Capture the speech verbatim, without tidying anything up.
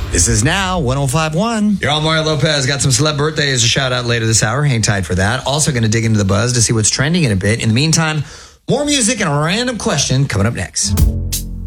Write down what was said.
This is Now one oh five point one. You're on Mario Lopez. Got some celeb birthdays to shout out later this hour. Hang tight for that. Also going to dig into the buzz to see what's trending in a bit. In the meantime, more music and a random question coming up next.